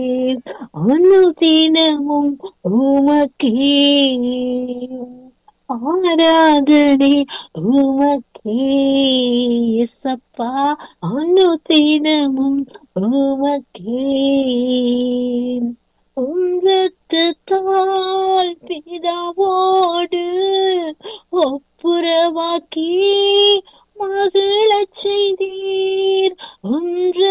அனுதினமும் உமக்கே ஆராதனை உமக்கே இயேசப்பா. அனுதினமும் உமக்கே உம்ரத்தத்தால் பிதாவோடு ஒப்புரவாக்கி மகிழச் செய்தீர். ஒன்ற